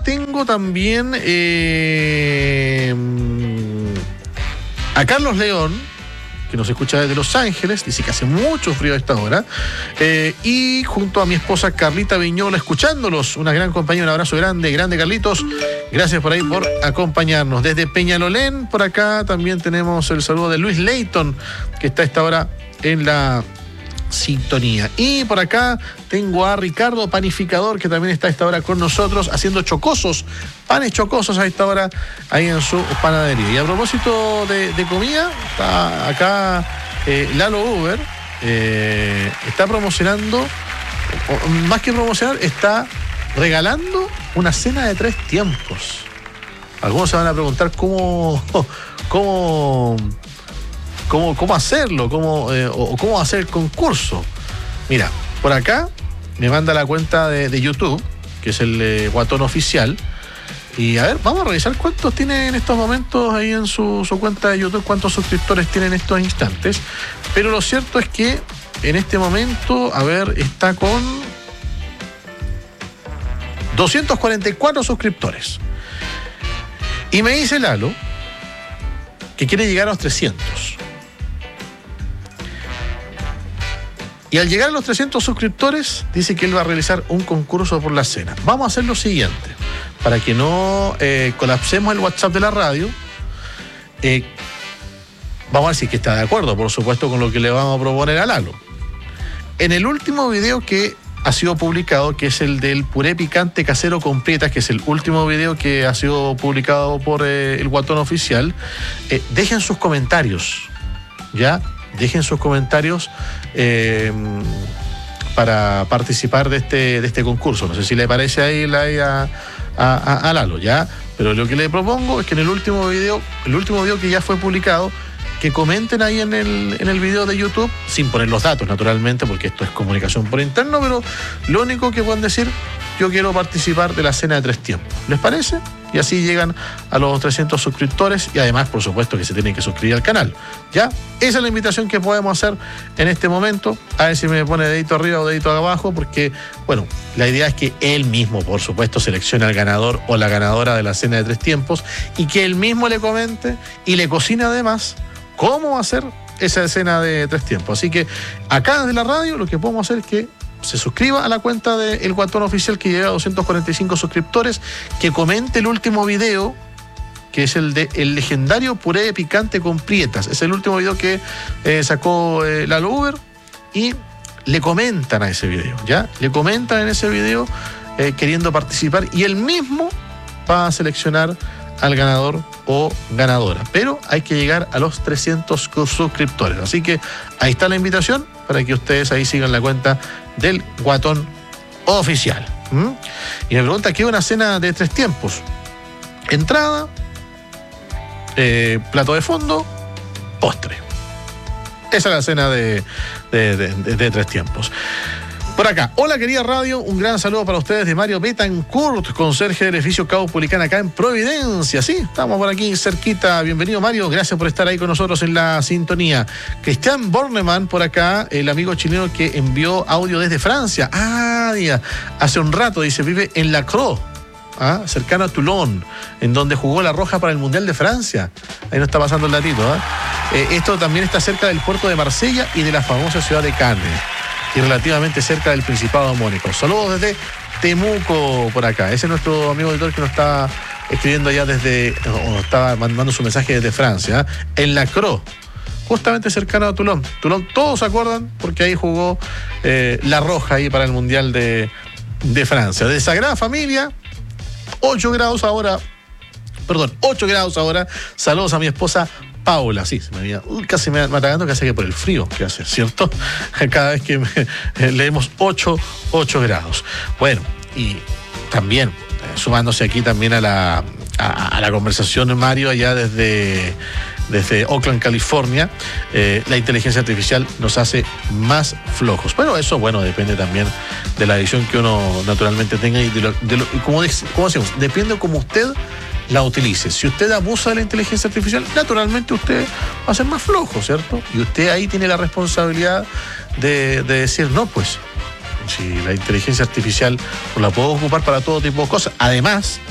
tengo también a Carlos León, que nos escucha desde Los Ángeles, dice que hace mucho frío a esta hora, y junto a mi esposa Carlita Viñola, escuchándolos, una gran compañía, un abrazo grande Carlitos, gracias por ahí por acompañarnos. Desde Peñalolén, por acá también tenemos el saludo de Luis Leighton, que está a esta hora en la sintonía. Y por acá tengo a Ricardo Panificador, que también está a esta hora con nosotros, haciendo panes chocosos a esta hora, ahí en su panadería. Y a propósito de comida, está acá Lalo Uber, está promocionando, o más que promocionar, está regalando una cena de 3 tiempos. Algunos se van a preguntar cómo hacerlo, cómo hacer el concurso. Mira, por acá me manda la cuenta de YouTube, que es el Guatón Oficial. Y a ver, vamos a revisar cuántos tiene en estos momentos ahí en su cuenta de YouTube, cuántos suscriptores tiene en estos instantes. Pero lo cierto es que en este momento, a ver, está con 244 suscriptores. Y me dice Lalo que quiere llegar a los 300. Y al llegar a los 300 suscriptores, dice que él va a realizar un concurso por la cena. Vamos a hacer lo siguiente, para que no colapsemos el WhatsApp de la radio. Vamos a ver si es que está de acuerdo, por supuesto, con lo que le vamos a proponer a Lalo. En el último video que ha sido publicado, que es el del puré picante casero con prietas, que es el último video que ha sido publicado por el Guatón Oficial, dejen sus comentarios, ¿ya? Dejen sus comentarios para participar de este concurso. No sé si le parece ahí a Lalo, ¿ya? Pero lo que le propongo es que en el último video que ya fue publicado, que comenten ahí en el video de YouTube, sin poner los datos, naturalmente, porque esto es comunicación por interno, pero lo único que pueden decir: yo quiero participar de la cena de 3 tiempos. ¿Les parece? Y así llegan a los 300 suscriptores, y además, por supuesto, que se tienen que suscribir al canal. ¿Ya? Esa es la invitación que podemos hacer en este momento. A ver si me pone dedito arriba o dedito abajo, porque, bueno, la idea es que él mismo, por supuesto, seleccione al ganador o la ganadora de la cena de 3 tiempos, y que él mismo le comente y le cocine además cómo hacer esa cena de 3 tiempos. Así que acá desde la radio lo que podemos hacer es que se suscriba a la cuenta del Guatón Oficial, que llega a 245 suscriptores, que comente el último video, que es el de el legendario puré picante con prietas. Es el último video que sacó Lalo Uber, y le comentan a ese video, ¿ya? Le comentan en ese video queriendo participar, y él mismo va a seleccionar al ganador o ganadora. Pero hay que llegar a los 300 suscriptores. Así que ahí está la invitación para que ustedes ahí sigan la cuenta del Guatón Oficial. Y me pregunta, ¿qué es una cena de 3 tiempos? Entrada, plato de fondo, postre. Esa es la cena de 3 tiempos. Por acá, hola querida radio, un gran saludo para ustedes de Mario Betancourt, conserje del edificio Caupolicán acá en Providencia. Sí, estamos por aquí cerquita. Bienvenido, Mario, gracias por estar ahí con nosotros en la sintonía. Cristian Bornemann por acá, el amigo chileno que envió audio desde Francia. Hace un rato, dice, vive en Lacroix, cercano a Toulon, en donde jugó la Roja para el Mundial de Francia. Ahí nos está pasando el datito. Esto también está cerca del puerto de Marsella y de la famosa ciudad de Cannes, y relativamente cerca del Principado de Mónaco. Saludos desde Temuco por acá. Ese es nuestro amigo editor que nos está escribiendo allá nos estaba mandando su mensaje desde Francia, en Lacroix, justamente cercano a Toulon. Toulon, todos se acuerdan, porque ahí jugó la Roja ahí para el Mundial de Francia. De Sagrada Familia, 8 grados ahora. Saludos a mi esposa Paula. Sí, casi me atacando, casi que por el frío que hace, ¿cierto? Cada vez que leemos 8 grados. Bueno, y también sumándose aquí también a la conversación, Mario, allá desde Oakland, California, la inteligencia artificial nos hace más flojos. Pero eso, bueno, depende también de la visión que uno naturalmente tenga y como decimos, depende como usted la utilice. Si usted abusa de la inteligencia artificial, naturalmente usted va a ser más flojo, ¿cierto? Y usted ahí tiene la responsabilidad de decir, no, pues, si la inteligencia artificial la puedo ocupar para todo tipo de cosas. Además,